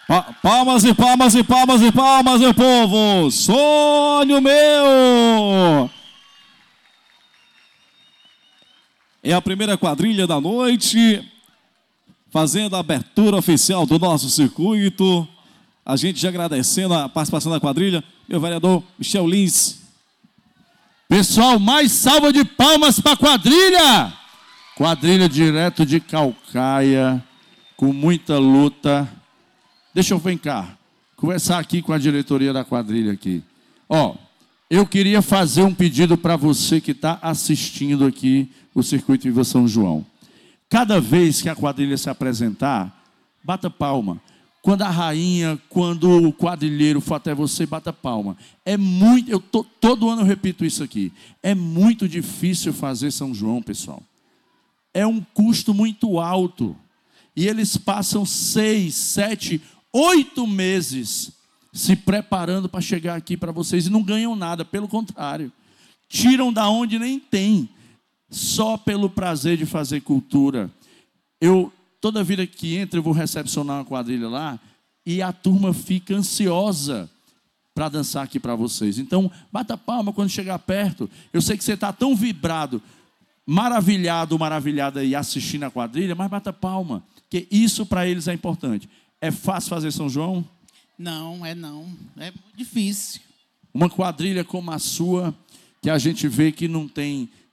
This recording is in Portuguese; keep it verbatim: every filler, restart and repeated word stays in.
Pa palmas e palmas e palmas e palmas, meu povo! Sonho meu! É a primeira quadrilha da noite, fazendo a abertura oficial do nosso circuito. A gente já agradecendo a participação da quadrilha, meu vereador Michel Lins. Pessoal, mais salva de palmas para a quadrilha! Quadrilha direto de Calcaia, com muita luta. Deixa eu vir cá, conversar aqui com a diretoria da quadrilha aqui. Ó, eu queria fazer um pedido para você que está assistindo aqui o Circuito Viva São João. Cada vez que a quadrilha se apresentar, bata palma. Quando a rainha, quando o quadrilheiro for até você, bata palma. É muito, eu tô, todo ano eu repito isso aqui. É muito difícil fazer São João, pessoal. É um custo muito alto. E eles passam seis, sete, oito meses se preparando para chegar aqui para vocês e não ganham nada, pelo contrário. Tiram da onde nem tem, só pelo prazer de fazer cultura. Eu, toda vida que entra, eu vou recepcionar uma quadrilha lá e a turma fica ansiosa para dançar aqui para vocês. Então, bata palma quando chegar perto. Eu sei que você está tão vibrado, maravilhado, maravilhada aí assistindo a quadrilha, mas bata palma, porque isso para eles é importante. É fácil fazer São João? Não, é não. É muito difícil. Uma quadrilha como a sua, que a gente vê que não tem